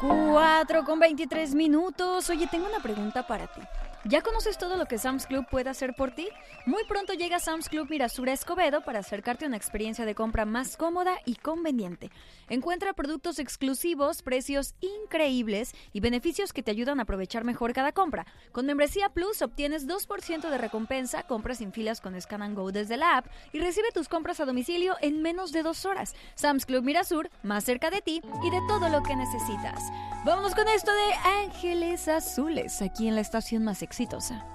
4:23. Oye, tengo una pregunta para ti. ¿Ya conoces todo lo que Sam's Club puede hacer por ti? Muy pronto llega Sam's Club Mirasura Escobedo para acercarte a una experiencia de compra más cómoda y conveniente. Encuentra productos exclusivos, precios increíbles y beneficios que te ayudan a aprovechar mejor cada compra. Con Membresía Plus obtienes 2% de recompensa, compras sin filas con Scan and Go desde la app y recibe tus compras a domicilio en menos de 2 horas. Sam's Club Mirasur, más cerca de ti y de todo lo que necesitas. Vámonos con esto de Ángeles Azules, aquí en la estación más exitosa.